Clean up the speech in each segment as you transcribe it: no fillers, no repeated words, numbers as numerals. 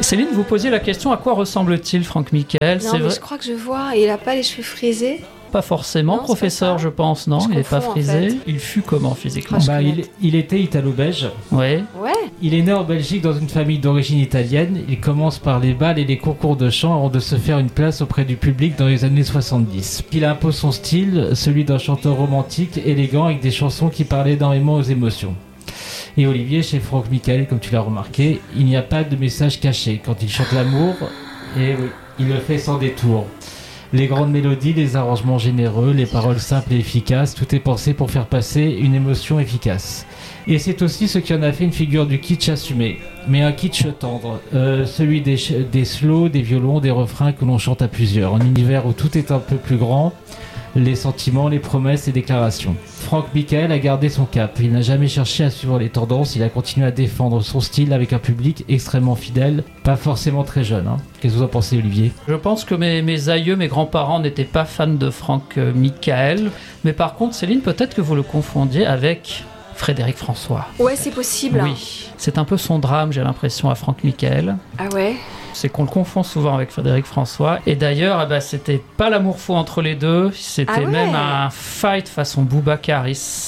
Céline, vous posiez la question, à quoi ressemble-t-il Franck Michael? Non, mais je crois que je vois, il a pas les cheveux frisés. Pas forcément, non, professeur, je pense, non, il n'est pas frisé. En fait. Il fut comment physiquement? Il était italo-belge. Ouais. Il est né en Belgique dans une famille d'origine italienne. Il commence par les bals et les concours de chant avant de se faire une place auprès du public dans les années 70. Il impose son style, celui d'un chanteur romantique, élégant, avec des chansons qui parlaient énormément aux émotions. Et Olivier, chez Franck Michael, comme tu l'as remarqué, il n'y a pas de message caché. Quand il chante l'amour, et oui, il le fait sans détour. Les grandes mélodies, les arrangements généreux, les paroles simples et efficaces, tout est pensé pour faire passer une émotion efficace. Et c'est aussi ce qui en a fait une figure du kitsch assumé, mais un kitsch tendre, celui des slows, des violons, des refrains que l'on chante à plusieurs, un univers où tout est un peu plus grand, les sentiments, les promesses et déclarations. Franck Michael a gardé son cap, il n'a jamais cherché à suivre les tendances, il a continué à défendre son style avec un public extrêmement fidèle, pas forcément très jeune. Qu'est-ce que vous en pensez, Olivier? Je pense que mes aïeux, mes grands-parents n'étaient pas fans de Franck Michael, mais par contre, Céline, peut-être que vous le confondiez avec Frédéric François. Ouais, c'est possible. Oui, c'est un peu son drame, j'ai l'impression, à Franck Michael. Ah ouais? C'est qu'on le confond souvent avec Frédéric François. Et d'ailleurs, c'était pas l'amour fou entre les deux, c'était même un fight façon Boubacar.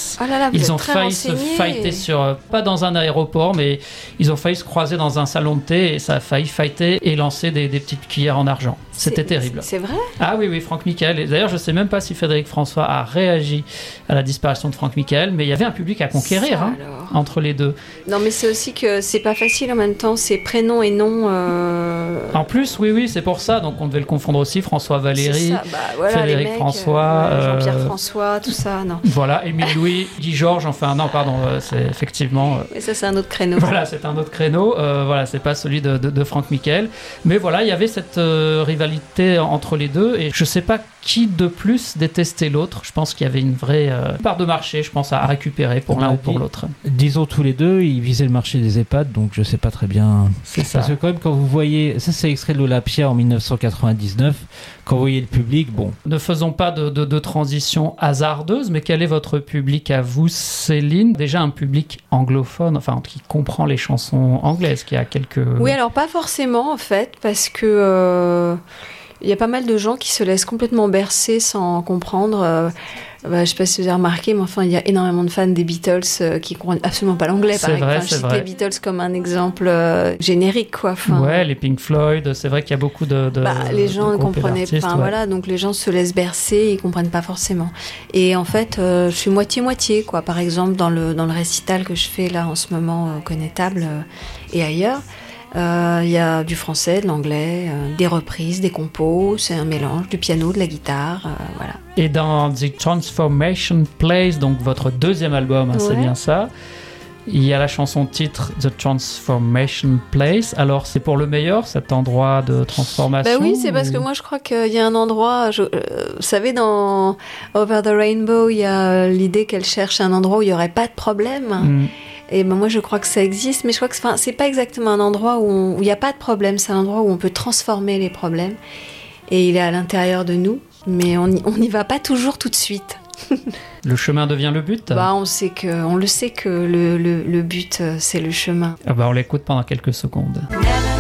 Ils ont failli se fighter pas dans un aéroport, mais ils ont failli se croiser dans un salon de thé et ça a failli fighter et lancer des petites cuillères en argent. C'était terrible. C'est vrai? Ah oui, Franck Michael. Et d'ailleurs, je sais même pas si Frédéric François a réagi à la disparition de Franck Michael, mais il y avait un public à conquérir entre les deux. Non, mais c'est aussi que c'est pas facile en même temps, c'est prénom et nom. En plus, oui, c'est pour ça. Donc on devait le confondre aussi. François Valéry, Frédéric François, Jean-Pierre François, tout ça, non. Voilà, Émile Louis, Guy Georges. Enfin, non, pardon, c'est effectivement. Et ça, c'est un autre créneau. Voilà, c'est un autre créneau. Voilà, c'est pas celui de Franck Michael. Mais voilà, il y avait cette rivalité entre les deux. Et je sais pas qui de plus détestait l'autre. Je pense qu'il y avait une vraie part de marché, je pense, à récupérer pour l'un ou pour l'autre. Disons tous les deux, ils visaient le marché des EHPAD, donc je sais pas très bien. C'est ça. Parce que quand même, quand vous voyez, ça c'est extrait de l'Olympia en 1999, quand vous voyez le public, bon. Ne faisons pas de transition hasardeuse, mais quel est votre public à vous, Céline? Déjà un public anglophone, enfin qui comprend les chansons anglaises, qui a quelques... Oui, alors pas forcément en fait, parce que... il y a pas mal de gens qui se laissent complètement bercer sans comprendre. Je ne sais pas si vous avez remarqué, mais enfin, il y a énormément de fans des Beatles qui ne comprennent absolument pas l'anglais. C'est vrai, je cite les Beatles comme un exemple générique, quoi. Ouais, les Pink Floyd, c'est vrai qu'il y a beaucoup de les gens ne comprenaient pas. Ouais. Voilà, donc les gens se laissent bercer, ils ne comprennent pas forcément. Et en fait, je suis moitié-moitié, quoi. Par exemple, dans le récital que je fais là en ce moment au Connétable et ailleurs, il y a du français, de l'anglais, des reprises, des compos, c'est un mélange, du piano, de la guitare, voilà. Et dans The Transformation Place, donc votre deuxième album, c'est bien ça, il y a la chanson titre The Transformation Place. Alors c'est pour le meilleur, cet endroit de transformation? Oui, c'est parce que moi je crois qu'il y a un endroit, vous savez, dans Over the Rainbow, il y a l'idée qu'elle cherche un endroit où il n'y aurait pas de problème. Et moi je crois que ça existe, mais je crois que c'est pas exactement un endroit où il n'y a pas de problème, c'est un endroit où on peut transformer les problèmes et il est à l'intérieur de nous, mais on n'y va pas toujours tout de suite. Le chemin devient le but? On le sait que le but c'est le chemin. On l'écoute pendant quelques secondes. Never